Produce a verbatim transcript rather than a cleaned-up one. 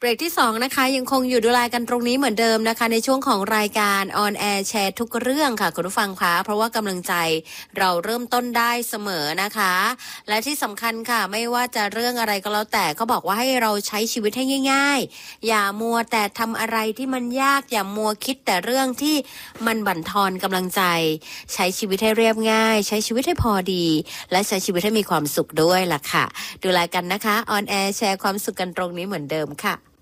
รกที่สองนะคะยังคงอยู่ดูแลกันตรงนี้เหมือนเดิมนะคะในช่วงของรายการออนแอร์แชร์ทุกเรื่องค่ะคุณผู้ฟังคะเพราะว่ากำลังใจเราเริ่มต้นได้เสมอนะคะและที่สำคัญค่ะไม่ว่าจะเรื่องอะไรก็แล้วแต่ก็บอกว่าให้เราใช้ชีวิตให้ง่ายๆอย่ามัวแต่ทำอะไรที่มันยากอย่ามัวคิดแต่เรื่องที่มันบั่นทอนกำลังใจใช้ชีวิตให้เรียบง่ายใช้ชีวิตให้พอดีและใช้ชีวิตให้มีความสุขด้วยล่ะค่ะดูแลกันนะคะออนแอร์แชร์ความสุขกันตรงนี้เหมือนเดิมค่ะ